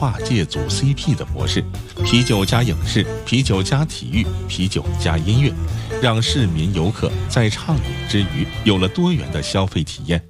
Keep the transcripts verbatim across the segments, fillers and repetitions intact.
跨界组 C P 的模式，啤酒加影视、啤酒加体育、啤酒加音乐，让市民游客在畅饮之余有了多元的消费体验。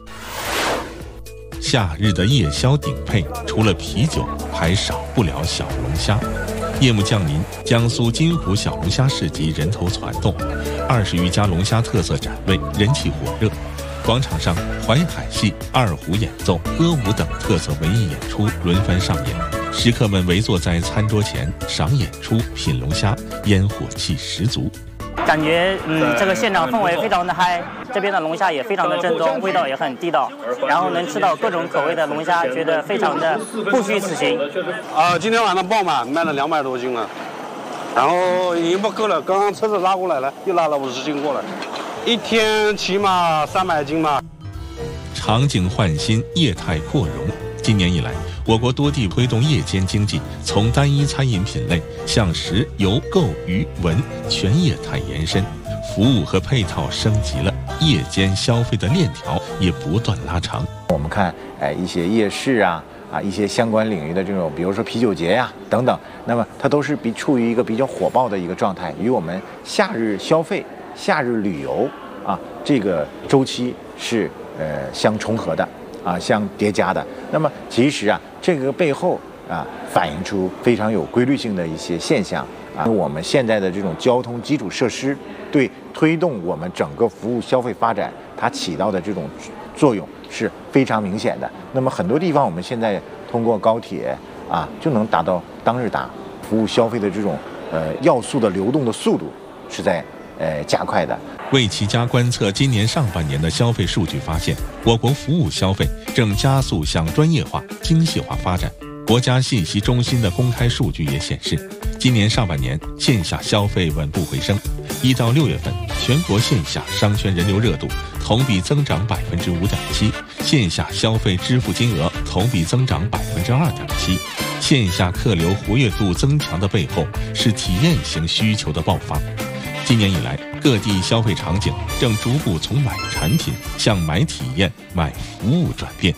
夏日的夜宵顶配，除了啤酒，还少不了小龙虾。夜幕降临，江苏金湖小龙虾市集人头攒动，二十余家龙虾特色展位人气火热。广场上，淮海戏、二胡演奏、歌舞等特色文艺演出轮番上演，食客们围坐在餐桌前赏演出、品龙虾，烟火气十足。 感觉嗯，这个现场氛围非常的嗨，这边的龙虾也非常的正宗，味道也很地道，然后能吃到各种口味的龙虾，觉得非常的不虚此行。 啊，今天晚上爆满，卖了两百多斤了，然后已经不够了，刚刚车子拉过来了，又拉了五十斤过来，一天起码三百斤吧。 场景焕新，业态扩容。今年以来，我国多地推动夜间经济从单一餐饮品类向食游购娱文全业态延伸，服务和配套升级了，夜间消费的链条也不断拉长。 我们看，哎，一些夜市啊，啊，一些相关领域的这种，比如说啤酒节呀、啊、等等，那么它都是比处于一个比较火爆的一个状态，与我们夏日消费、夏日旅游啊这个周期是呃相重合的。啊，相叠加的。那么其实啊，这个背后啊，反映出非常有规律性的一些现象啊。我们现在的这种交通基础设施对推动我们整个服务消费发展，它起到的这种作用是非常明显的。那么很多地方我们现在通过高铁啊，就能达到当日达，服务消费的这种呃要素的流动的速度是在呃加快的。 为齐家观测今年上半年的消费数据发现，我国服务消费正加速向专业化、精细化发展。国家信息中心的公开数据也显示，今年上半年线下消费稳步回升，一到六月份，全国线下商圈人流热度同比增长百分之五点七，线下消费支付金额同比增长百分之二点七。线下客流活跃度增强的背后，是体验型需求的爆发。今年以来，各地消费场景正逐步从买产品向买体验、买服务转变。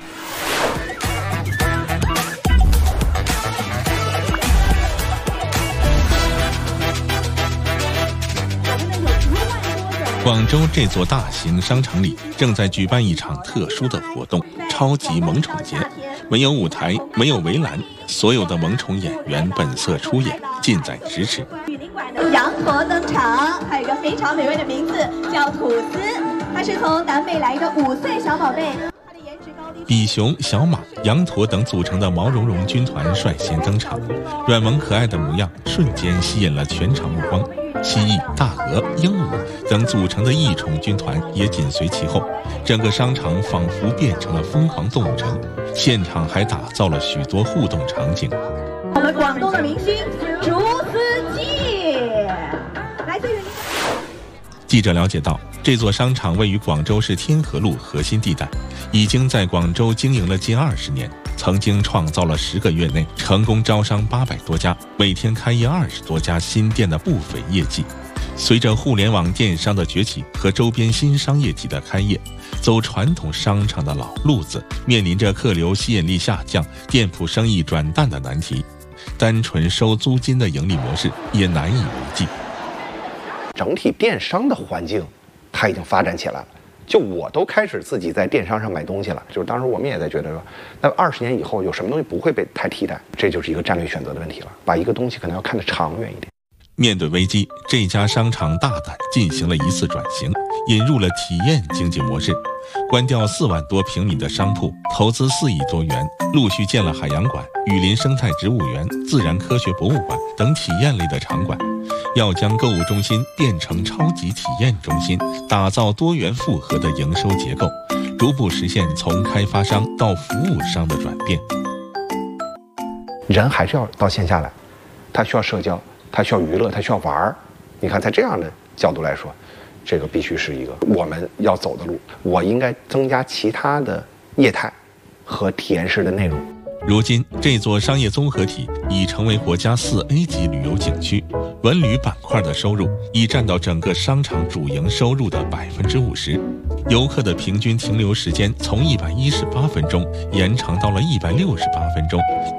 广州这座大型商场里正在举办一场特殊的活动——超级萌宠节。没有舞台，没有围栏，所有的萌宠演员本色出演，近在咫尺。 羊驼登场，还有一个非常美味的名字叫吐司，它是从南美来的五岁小宝贝。 比熊、小马、羊驼等组成的毛茸茸军团率先登场，软萌可爱的模样瞬间吸引了全场目光。蜥蜴、大鹅、鹦鹉等组成的异宠军团也紧随其后，整个商场仿佛变成了疯狂动物城，现场还打造了许多互动场景。 我们广东的明星竹丝鸡，来自于。 记者了解到，这座商场位于广州市天河路核心地带，已经在广州经营了近二十年，曾经创造了十个月内成功招商八百多家，每天开业二十多家新店的不菲业绩。随着互联网电商的崛起和周边新商业体的开业，走传统商场的老路子面临着客流吸引力下降、店铺生意转淡的难题，单纯收租金的盈利模式也难以为继。 整体电商的环境它已经发展起来了，就我都开始自己在电商上买东西了。就是当时我们也在觉得说，那二十年以后有什么东西不会被太替代，这就是一个战略选择的问题了，把一个东西可能要看得长远一点。 面对危机，这家商场大胆进行了一次转型，引入了体验经济模式，关掉四万多平米的商铺，投资四亿多元，陆续建了海洋馆、雨林生态植物园、自然科学博物馆等体验类的场馆，要将购物中心变成超级体验中心，打造多元复合的营收结构，逐步实现从开发商到服务商的转变。 人还是要到线下来，他需要社交，他需要娱乐，他需要玩儿。你看，在这样的角度来说，这个必须是一个我们要走的路。我应该增加其他的业态和体验式的内容。 如今，这座商业综合体已成为国家四 A 级旅游景区，文旅板块的收入已占到整个商场主营收入的百分之五十，游客的平均停留时间从一百一十八分钟延长到了一百六十八分钟，